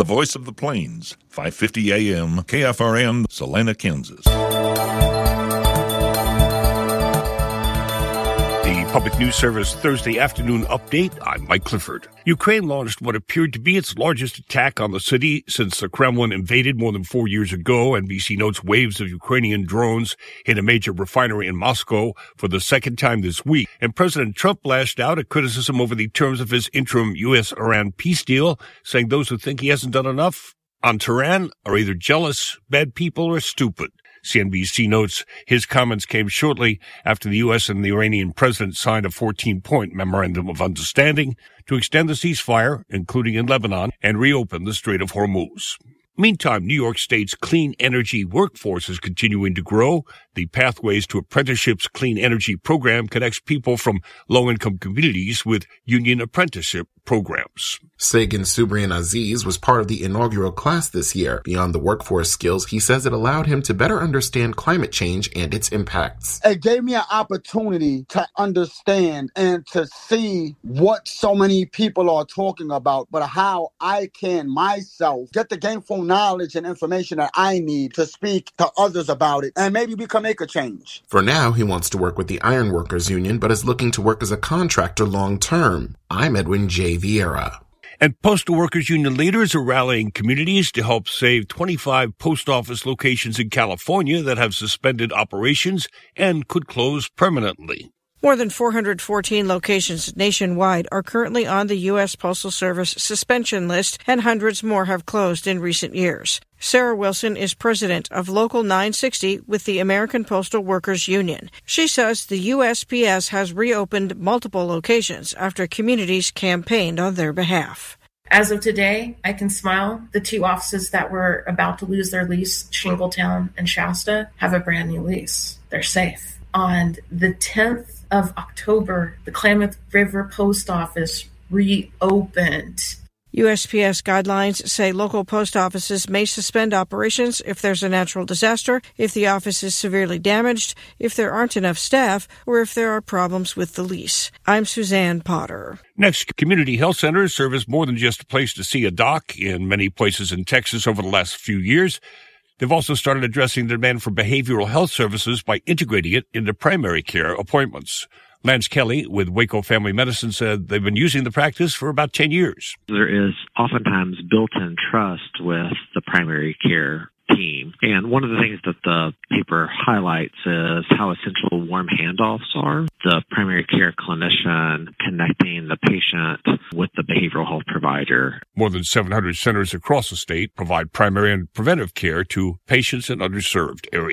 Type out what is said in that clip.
voice of the plains, 550 AM, KFRN, Salina, Kansas. The Public News Service Thursday afternoon update. I'm Mike Clifford. Ukraine launched what appeared to be its largest attack on the city since the Kremlin invaded more than 4 years ago. NBC notes waves of Ukrainian drones hit a major refinery in Moscow for the second time this week. And President Trump lashed out at criticism over the terms of his interim U.S.-Iran peace deal, saying those who think he hasn't done enough on Tehran are either jealous, bad people, or stupid. CNBC notes his comments came shortly after the U.S. and the Iranian president signed a 14-point memorandum of understanding to extend the ceasefire, including in Lebanon, and reopen the Strait of Hormuz. Meantime, New York State's clean energy workforce is continuing to grow. The Pathways to Apprenticeships Clean Energy program connects people from low-income communities with union apprenticeship programs. Sagan Subrian Aziz was part of the inaugural class this year. Beyond the workforce skills, he says it allowed him to better understand climate change and its impacts. It gave me an opportunity to understand and to see what so many people are talking about, but how I can myself get the gainful knowledge and information that I need to speak to others about it, and maybe we can make a change. For now, he wants to work with the Iron Workers Union, but is looking to work as a contractor long-term. I'm Edwin J. Vieira. And Postal Workers Union leaders are rallying communities to help save 25 post office locations in California that have suspended operations and could close permanently. More than 414 locations nationwide are currently on the U.S. Postal Service suspension list, and hundreds more have closed in recent years. Sarah Wilson is president of Local 960 with the American Postal Workers Union. She says the USPS has reopened multiple locations after communities campaigned on their behalf. As of today, I can smile. The two offices that were about to lose their lease, Shingletown and Shasta, have a brand new lease. They're safe. On the 10th of October, the Klamath River Post Office reopened. USPS guidelines say local post offices may suspend operations if there's a natural disaster, if the office is severely damaged, if there aren't enough staff, or if there are problems with the lease. I'm Suzanne Potter. Next, community health centers serve as more than just a place to see a doc in many places in Texas over the last few years. They've also started addressing the demand for behavioral health services by integrating it into primary care appointments. Lance Kelly with Waco Family Medicine said they've been using the practice for about 10 years. There is oftentimes built-in trust with the primary care team. And one of the things that the paper highlights is how essential warm handoffs are. The primary care clinician connecting the patient with the behavioral health provider. More than 700 centers across the state provide primary and preventive care to patients in underserved areas.